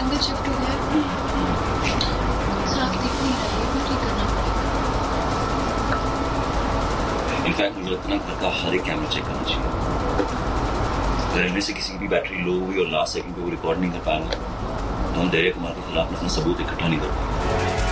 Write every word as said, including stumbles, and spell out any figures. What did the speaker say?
अंदर शिफ्ट हो गया साथ दिख नहीं रहा है, ठीक करना पड़ेगा। इनफैक्ट मुझे लगता है घर का हर एक कैमरा चेक करना चाहिए। अगर इनमें से किसी की भी बैटरी लो हुई और लास्ट सेकंड पे वो रिकॉर्ड नहीं कर पाएगा तो हम दरिया कुमार के खिलाफ अपना सबूत इकट्ठा नहीं कर पाएंगे।